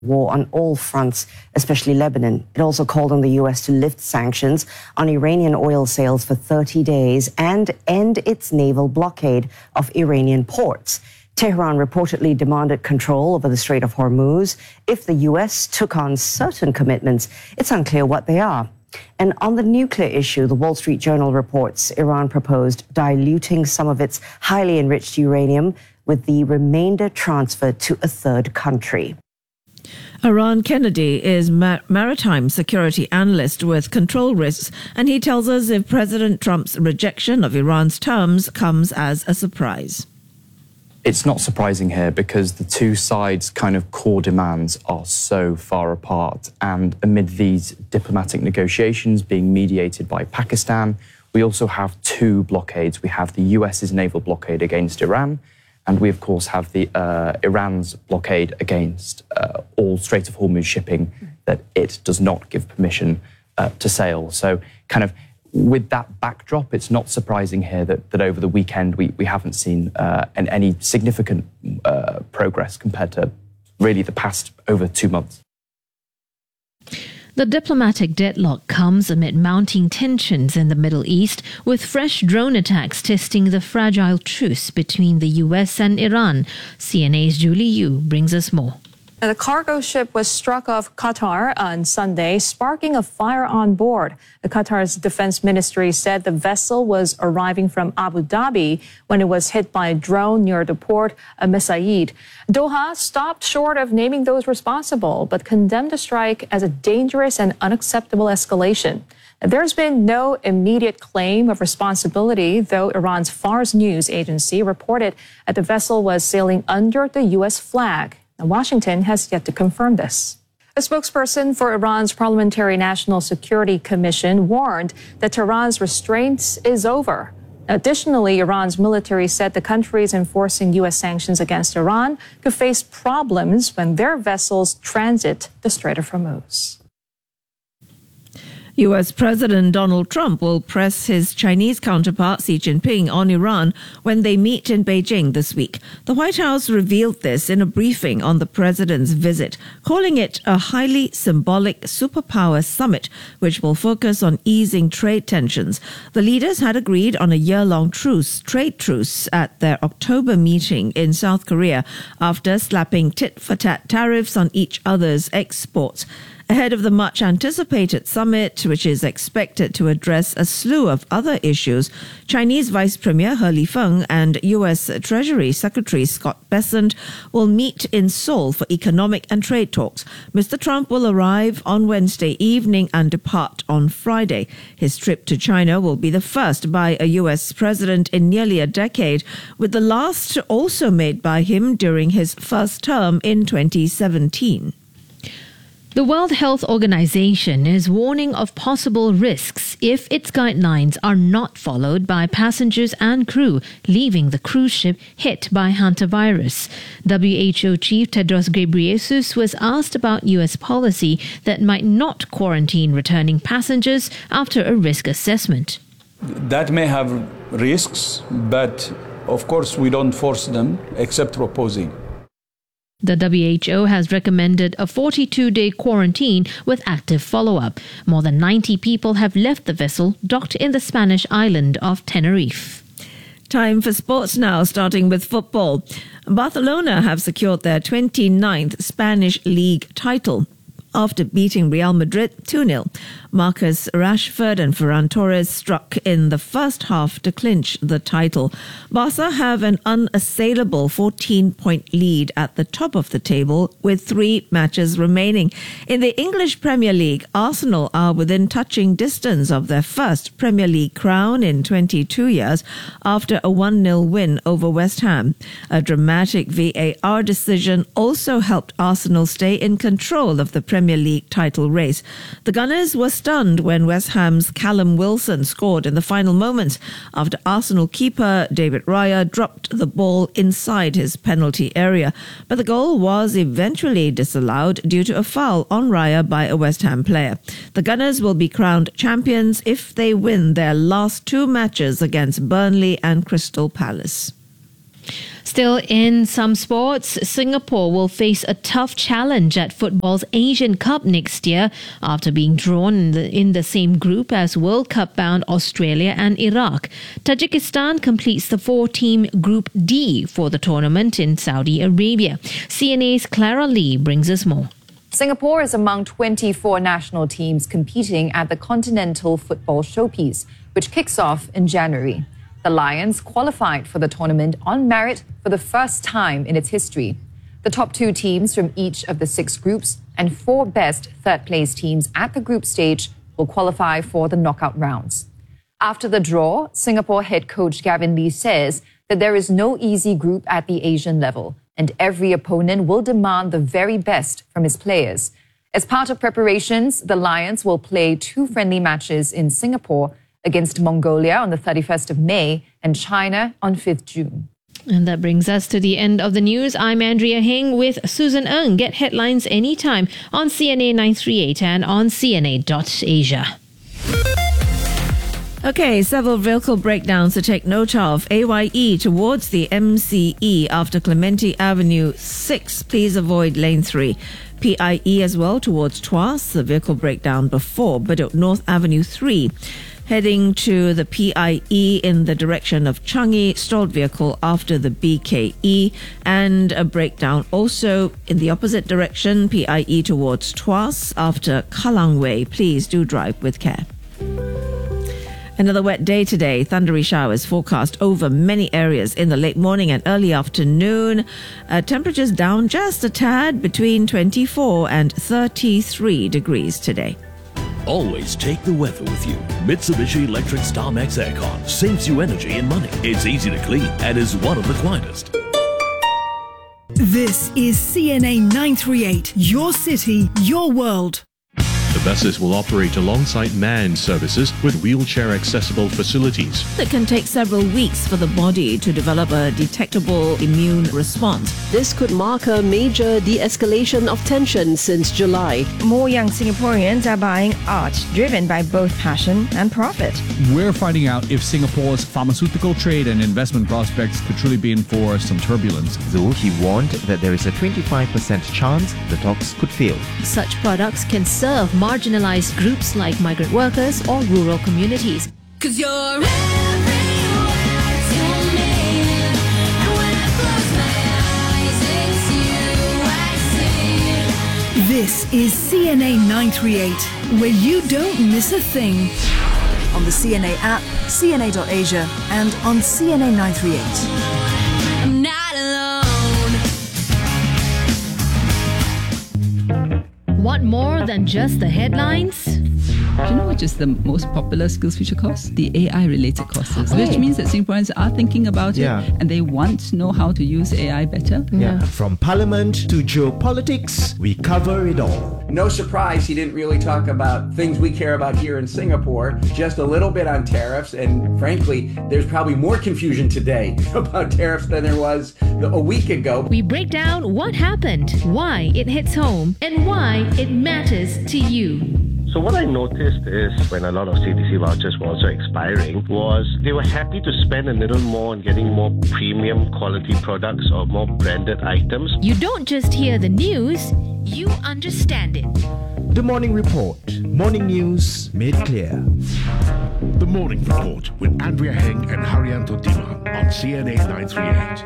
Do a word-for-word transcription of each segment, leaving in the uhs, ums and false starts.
war on all fronts, especially Lebanon. It also called on the U S to lift sanctions on Iranian oil sales for thirty days and end its naval blockade of Iranian ports. Tehran reportedly demanded control over the Strait of Hormuz. If the U S took on certain commitments, it's unclear what they are. And on the nuclear issue, the Wall Street Journal reports Iran proposed diluting some of its highly enriched uranium with the remainder transferred to a third country. Aran Kennedy is ma- maritime security analyst with Control Risks, and he tells us if President Trump's rejection of Iran's terms comes as a surprise. It's not surprising here because the two sides' kind of core demands are so far apart. And amid these diplomatic negotiations being mediated by Pakistan, we also have two blockades. We have the U S's naval blockade against Iran, and we, of course, have the uh, Iran's blockade against uh, all Strait of Hormuz shipping that it does not give permission uh, to sail. So kind of with that backdrop, it's not surprising here that, that over the weekend we, we haven't seen uh, an, any significant uh, progress compared to really the past over two months. The diplomatic deadlock comes amid mounting tensions in the Middle East, with fresh drone attacks testing the fragile truce between the U S and Iran. C N A's Julie Yu brings us more. The cargo ship was struck off Qatar on Sunday, sparking a fire on board. The Qatar's defense ministry said the vessel was arriving from Abu Dhabi when it was hit by a drone near the port of Mesaid. Doha stopped short of naming those responsible, but condemned the strike as a dangerous and unacceptable escalation. There's been no immediate claim of responsibility, though Iran's Fars News agency reported that the vessel was sailing under the U S flag. Washington has yet to confirm this. A spokesperson for Iran's Parliamentary National Security Commission warned that Tehran's restraints is over. Additionally, Iran's military said the countries enforcing U S sanctions against Iran could face problems when their vessels transit the Strait of Hormuz. U S President Donald Trump will press his Chinese counterpart Xi Jinping on Iran when they meet in Beijing this week. The White House revealed this in a briefing on the president's visit, calling it a highly symbolic superpower summit, which will focus on easing trade tensions. The leaders had agreed on a year-long truce, trade truce at their October meeting in South Korea after slapping tit-for-tat tariffs on each other's exports. Ahead of the much-anticipated summit, which is expected to address a slew of other issues, Chinese Vice Premier He Lifeng and U S Treasury Secretary Scott Bessent will meet in Seoul for economic and trade talks. Mister Trump will arrive on Wednesday evening and depart on Friday. His trip to China will be the first by a U S president in nearly a decade, with the last also made by him during his first term in twenty seventeen. The World Health Organization is warning of possible risks if its guidelines are not followed by passengers and crew leaving the cruise ship hit by hantavirus. W H O Chief Tedros Ghebreyesus was asked about U S policy that might not quarantine returning passengers after a risk assessment. That may have risks, but of course we don't force them except proposing. The W H O has recommended a forty-two day quarantine with active follow-up. More than ninety people have left the vessel docked in the Spanish island of Tenerife. Time for sports now, starting with football. Barcelona have secured their twenty-ninth Spanish league title after beating Real Madrid two nil. Marcus Rashford and Ferran Torres struck in the first half to clinch the title. Barca have an unassailable fourteen-point lead at the top of the table with three matches remaining. In the English Premier League, Arsenal are within touching distance of their first Premier League crown in twenty-two years after a one nil win over West Ham. A dramatic V A R decision also helped Arsenal stay in control of the Premier League title race. The Gunners were stunned when West Ham's Callum Wilson scored in the final moments after Arsenal keeper David Raya dropped the ball inside his penalty area. But the goal was eventually disallowed due to a foul on Raya by a West Ham player. The Gunners will be crowned champions if they win their last two matches against Burnley and Crystal Palace. Still in some sports, Singapore will face a tough challenge at football's Asian Cup next year after being drawn in the, in the same group as World Cup bound Australia and Iraq. Tajikistan completes the four-team Group D for the tournament in Saudi Arabia. C N A's Clara Lee brings us more. Singapore is among twenty-four national teams competing at the Continental Football Showpiece, which kicks off in January. The Lions qualified for the tournament on merit for the first time in its history. The top two teams from each of the six groups and four best third-place teams at the group stage will qualify for the knockout rounds. After the draw, Singapore head coach Gavin Lee says that there is no easy group at the Asian level, and every opponent will demand the very best from his players. As part of preparations, the Lions will play two friendly matches in Singapore against Mongolia on the thirty-first of May and China on fifth of June. And that brings us to the end of the news. I'm Andrea Heng with Susan Ng. Get headlines anytime on C N A nine thirty-eight and on C N A dot Asia. Okay, several vehicle breakdowns to take note of. A Y E towards the M C E after Clementi Avenue six. Please avoid lane three. P I E as well towards Tuas. The vehicle breakdown before Bedok North Avenue three. Heading to the P I E in the direction of Changi, stalled vehicle after the B K E, and a breakdown also in the opposite direction, P I E towards Tuas after Kallang Way. Please do drive with care. Another wet day today. Thundery showers forecast over many areas in the late morning and early afternoon. Uh, temperatures down just a tad between twenty-four and thirty-three degrees today. Always take the weather with you. Mitsubishi Electric StarMax Aircon saves you energy and money. It's easy to clean and is one of the quietest. This is C N A nine thirty-eight, your city, your world. The buses will operate alongside manned services with wheelchair-accessible facilities. It can take several weeks for the body to develop a detectable immune response. This could mark a major de-escalation of tension since July. More young Singaporeans are buying art driven by both passion and profit. We're finding out if Singapore's pharmaceutical trade and investment prospects could truly be in for some turbulence. Though he warned that there is a twenty-five percent chance the talks could fail. Such products can serve marginalized groups like migrant workers or rural communities. 'Cause you're everywhere to me, and when I close my eyes, it's you I see. This is C N A nine thirty-eight, where you don't miss a thing. On the C N A app, C N A dot Asia, and on C N A nine thirty-eight. I'm not alone. Want more than just the headlines? Do you know which is the most popular SkillsFuture course? The A I-related courses, oh. which means that Singaporeans are thinking about yeah. it and they want to know how to use A I better. Yeah. From parliament to geopolitics, we cover it all. No surprise he didn't really talk about things we care about here in Singapore, just a little bit on tariffs, and frankly, there's probably more confusion today about tariffs than there was a week ago. We break down what happened, why it hits home, and why it matters to you. So what I noticed is when a lot of C T C vouchers were also expiring was they were happy to spend a little more on getting more premium quality products or more branded items. You don't just hear the news, you understand it. The Morning Report. Morning news made clear. The Morning Report with Andrea Heng and Haryanto Dima on C N A nine thirty-eight.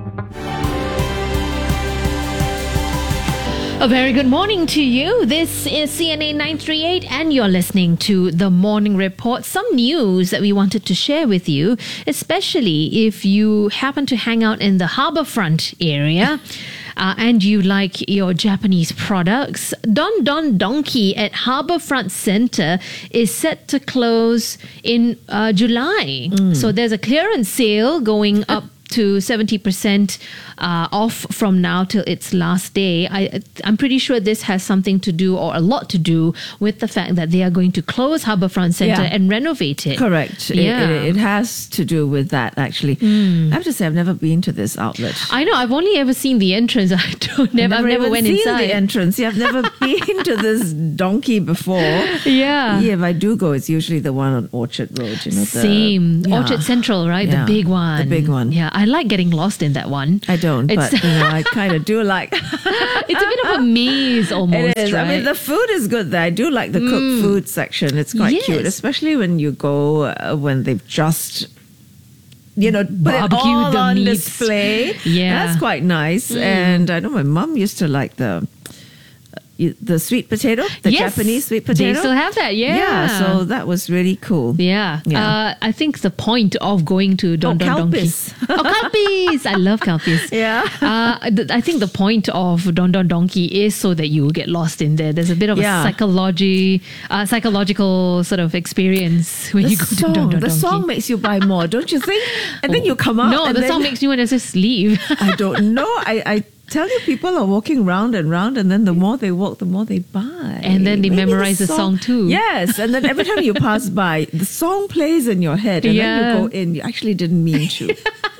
A very good morning to you. This is C N A nine thirty-eight and you're listening to The Morning Report. Some news that we wanted to share with you, especially if you happen to hang out in the harbourfront area uh, and you like your Japanese products. Don Don Donki at Harbourfront Centre is set to close in uh, July. Mm. So there's a clearance sale going up to seventy percent uh, off from now till its last day. I, I'm pretty sure this has something to do, or a lot to do, with the fact that they are going to close Harbourfront Centre Yeah. and renovate it. Correct. Yeah. It, it, it has to do with that, actually. Mm. I have to say, I've never been to this outlet. I know. I've only ever seen the entrance. I don't. Never. I've never even went seen inside the entrance. Yeah, I've never been to this donkey before. Yeah. Yeah, if I do go, it's usually the one on Orchard Road. You know, the, Same. yeah. Orchard Central, right? Yeah, The big one. The big one. Yeah, I I like getting lost in that one. I don't, It's- but you know, I kind of do like. It's a bit of a maze almost, It is. right? I mean, the food is good there. I do like the cooked food section. It's quite Yes. cute, especially when you go uh, when they've just. You know, put it Barbecued all the on meats. display. Yeah. That's quite nice. Mm. And I know my mum used to like the you- the sweet potato, the Yes, Japanese sweet they potato. still have that, yeah. Yeah, so that was really cool. Yeah. Yeah. Uh, I think the point of going to Don Oh, Don Donki. Kalpis. Oh, Kalpis! I love Kalpis. Yeah. Uh, th- I think the point of Don Don Donki is so that you get lost in there. There's a bit of Yeah. a psychology, uh, psychological sort of experience when The you go to Don song, Don the Donki. song makes you buy more, don't you think? And then you come out. No, and the then- song makes you want to just leave. I don't know. I, I tell you, people are walking round and round, and then the more they walk, the more they buy. And then they Maybe memorize the song too. Yes, and then every time you pass by, the song plays in your head, and Yeah. then you go in. You actually didn't mean to.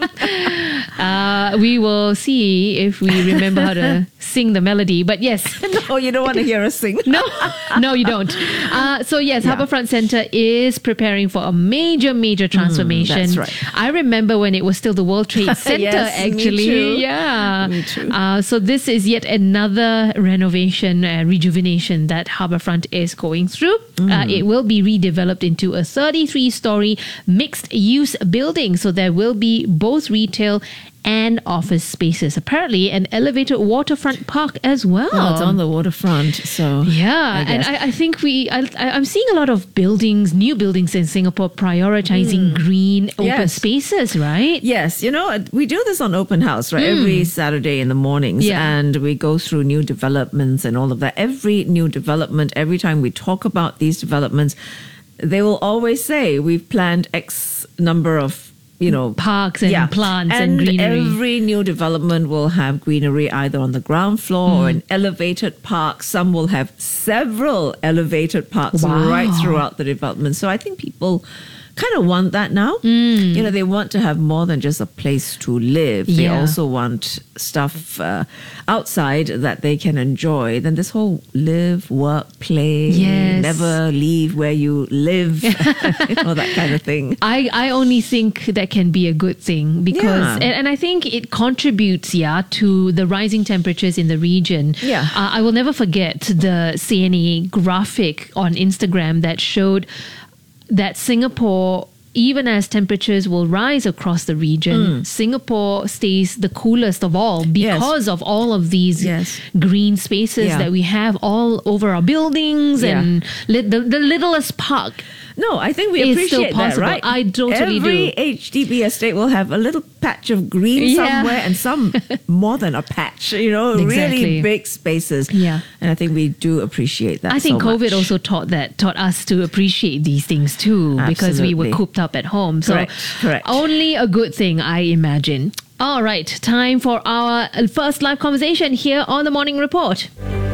Uh, we will see if we remember how to sing the melody. But yes. No, you don't want to hear us sing. No, no, you don't. Uh, so yes, Yeah. Harbourfront Centre is preparing for a major, major transformation. that's right. I remember when it was still the World Trade Centre. Yes, me actually, too. yeah, Me too. Uh, so this is yet another renovation, uh, rejuvenation that Harbourfront is going through. Uh, it will be redeveloped into a thirty-three story mixed-use building. So there will be both retail and office spaces. Apparently, an elevated waterfront park as well. Well, it's on the waterfront, so Yeah, I and guess. I, I think we, I, I- I'm seeing a lot of buildings, new buildings in Singapore prioritizing green open Yes. spaces, right? Yes, you know, we do this on Open House, right? Every Saturday in the mornings. Yeah. And we go through new developments and all of that. Every new development, every time we talk about these developments, they will always say, we've planned X number of, you know, Parks and plants and greenery. Every new development will have greenery either on the ground floor or an elevated park. Some will have several elevated parks Wow. right throughout the development. So I think people kind of want that now. Mm. You know, they want to have more than just a place to live. They Yeah. also want stuff uh, outside that they can enjoy. Then this whole live, work, play, Yes. never leave where you live, you know, that kind of thing. I, I only think that can be a good thing because, Yeah. and, and I think it contributes, yeah, to the rising temperatures in the region. Yeah. Uh, I will never forget the C N A graphic on Instagram that showed that Singapore, even as temperatures will rise across the region, Singapore stays the coolest of all because of all of these Yes. green spaces Yeah. that we have all over our buildings Yeah. and li- the, the littlest park. No, I think we Is appreciate still that, possible. right? I totally Every do. H D B estate will have a little patch of green Yeah. somewhere and some more than a patch, you know, Exactly. really big spaces. Yeah. And I think we do appreciate that I think so COVID much. also taught that taught us to appreciate these things too because we were Absolutely. cooped up at home. So Correct, correct. only a good thing, I imagine. All right, time for our first live conversation here on the Morning Report.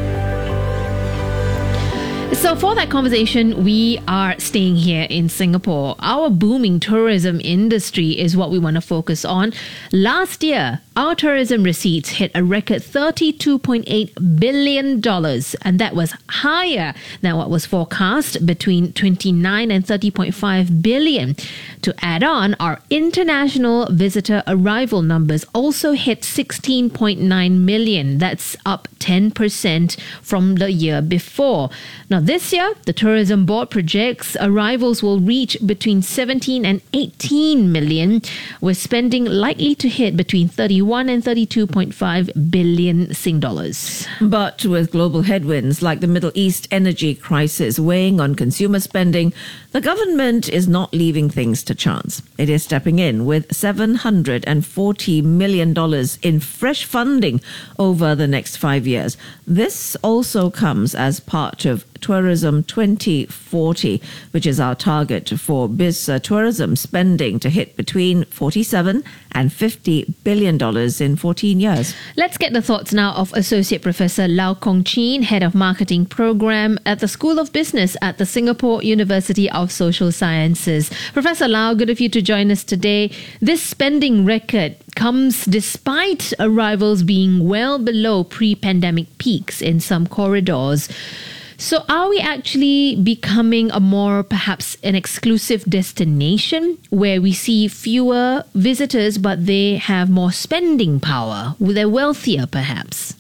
So for that conversation, we are staying here in Singapore. Our booming tourism industry is what we want to focus on. Last year, our tourism receipts hit a record thirty-two point eight billion dollars, and that was higher than what was forecast between twenty-nine and thirty point five billion. To add on, our international visitor arrival numbers also hit sixteen point nine million. That's up ten percent from the year before. Now, this year, the Tourism Board projects arrivals will reach between seventeen and eighteen million, with spending likely to hit between thirty-one and thirty-two point five billion Sing dollars. But with global headwinds like the Middle East energy crisis weighing on consumer spending, the government is not leaving things to chance. It is stepping in with seven hundred forty million dollars in fresh funding over the next five years. This also comes as part of Tourism twenty forty, which is our target for biz uh, tourism spending to hit between forty-seven and fifty billion dollars in fourteen years. Let's get the thoughts now of Associate Professor Lau Kong Chin, Head of Marketing Program at the School of Business at the Singapore University of Social Sciences. Professor Lau, good of you to join us today. This spending record comes despite arrivals being well below pre-pandemic peaks in some corridors. So are we actually becoming a more, perhaps an exclusive destination where we see fewer visitors, but they have more spending power? They're wealthier, perhaps?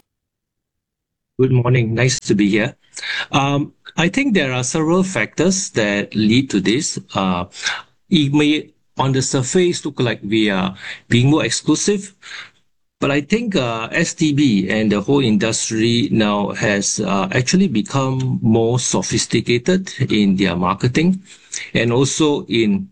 Good morning. Nice to be here. Um, I think there are several factors that lead to this. Uh, it may, on the surface, look like we are being more exclusive, but I think uh, S T B and the whole industry now has uh, actually become more sophisticated in their marketing and also in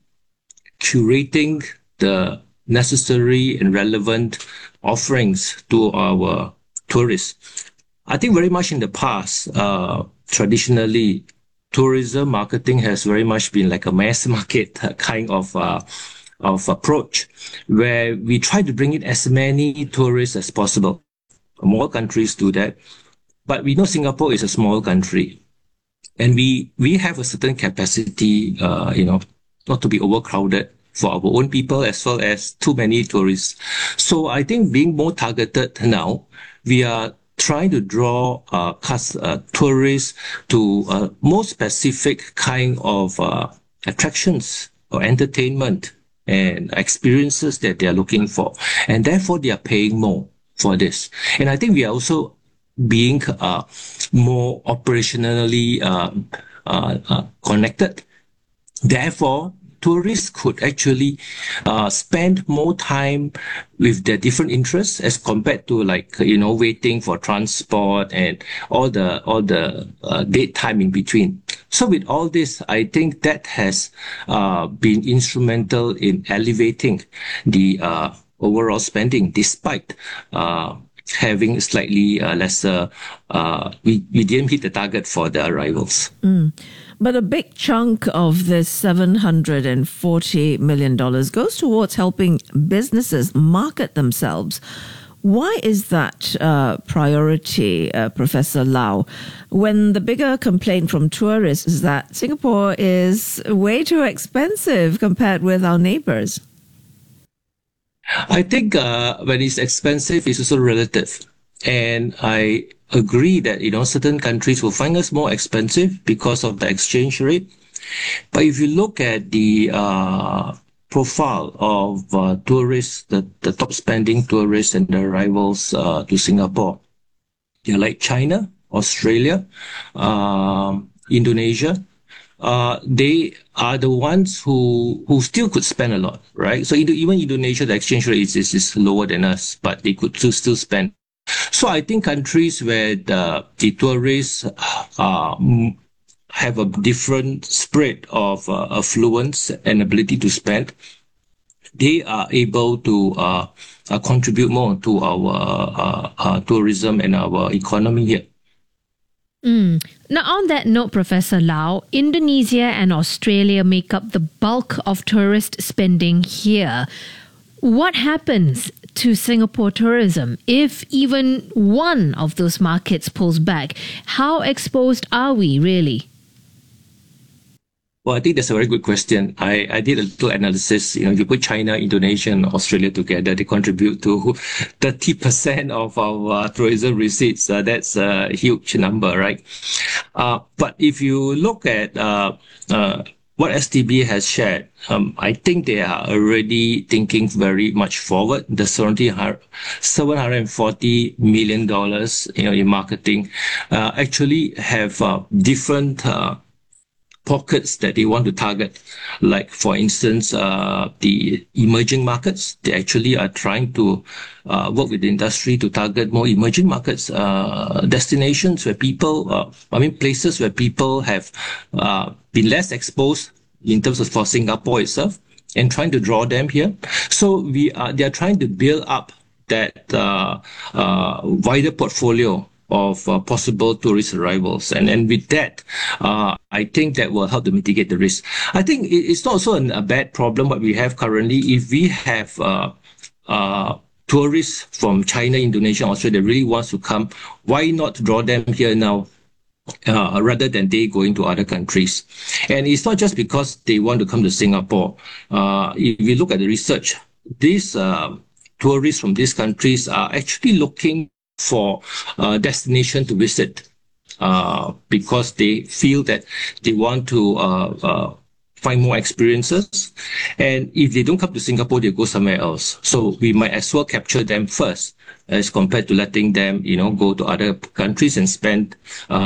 curating the necessary and relevant offerings to our tourists. I think very much in the past, uh, traditionally, tourism marketing has very much been like a mass market kind of uh, of approach, where we try to bring in as many tourists as possible. More countries do that, but we know Singapore is a small country, and we we have a certain capacity, uh, you know, not to be overcrowded for our own people as well as too many tourists. So I think being more targeted now, we are trying to draw uh, cus- uh, tourists to uh, more specific kind of uh, attractions or entertainment and experiences that they are looking for. And therefore, they are paying more for this. And I think we are also being uh, more operationally uh, uh, uh, connected. Therefore, tourists could actually uh, spend more time with their different interests as compared to, like, you know, waiting for transport and all the all the uh, date time in between. So with all this, I think that has uh, been instrumental in elevating the uh, overall spending, despite uh, having slightly uh, lesser, uh, we, we didn't hit the target for the arrivals. Mm. But a big chunk of this seven hundred forty million dollars goes towards helping businesses market themselves. Why is that uh, priority, uh, Professor Lau, when the bigger complaint from tourists is that Singapore is way too expensive compared with our neighbors? I think uh, when it's expensive, it's also relative. And I agree that, you know, certain countries will find us more expensive because of the exchange rate. But if you look at the uh, profile of uh, tourists, the, the top spending tourists and the arrivals uh, to Singapore, they're like China, Australia, um, Indonesia. Uh, they are the ones who who still could spend a lot, right? So even Indonesia, the exchange rate is, is, is lower than us, but they could still, still spend. So I think countries where the, the tourists uh, have a different spread of uh, affluence and ability to spend, they are able to uh, uh, contribute more to our uh, uh, tourism and our economy here. Mm. Now, on that note, Professor Lau, Indonesia and Australia make up the bulk of tourist spending here. What happens to Singapore tourism if even one of those markets pulls back? How exposed are we really? Well, I think that's a very good question. I, I did a little analysis. You know, you put China, Indonesia, and Australia together, they contribute to thirty percent of our uh, tourism receipts. Uh, that's a huge number, right? Uh, but if you look at uh, uh, what S T B has shared, um, I think they are already thinking very much forward. The seven hundred forty million dollars, you know, in marketing, uh, actually have uh, different uh, pockets that they want to target. Like, for instance, uh, the emerging markets, they actually are trying to uh, work with the industry to target more emerging markets, uh, destinations where people, uh, I mean, places where people have uh, been less exposed in terms of for Singapore itself, and trying to draw them here. So we are, they are trying to build up that uh, uh, wider portfolio of uh, possible tourist arrivals. And, and with that, uh, I think that will help to mitigate the risk. I think it's not also an, a bad problem what we have currently. If we have uh, uh, tourists from China, Indonesia, Australia really wants to come, why not draw them here now? Uh, rather than they going to other countries. And it's not just because they want to come to Singapore. Uh, if you look at the research, these uh, tourists from these countries are actually looking for a destination to visit uh, because they feel that they want to uh, uh, find more experiences. And if they don't come to Singapore, they go somewhere else. So we might as well capture them first as compared to letting them, you know, go to other countries and spend uh,